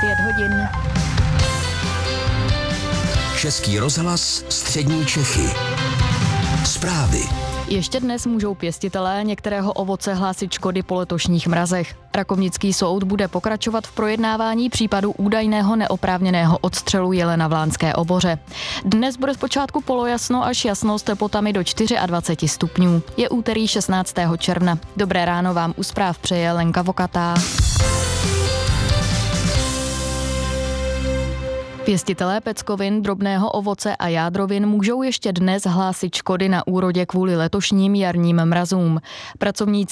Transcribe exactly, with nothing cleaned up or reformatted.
pět hodin. Český rozhlas Střední Čechy. Zprávy. Ještě dnes můžou pěstitelé některého ovoce hlásit škody po letošních mrazech. Rakovnický soud bude pokračovat v projednávání případu údajného neoprávněného odstřelu jelena v Lánské Oboře. Dnes bude zpočátku polojasno až jasno s teplotami do dvacet čtyři stupňů. Je úterý šestnáctého června. Dobré ráno vám u zpráv přeje Lenka Vokatá. Pěstitelé peckovin, drobného ovoce a jádrovin můžou ještě dnes hlásit škody na úrodě kvůli letošním jarním mrazům. Pracovníci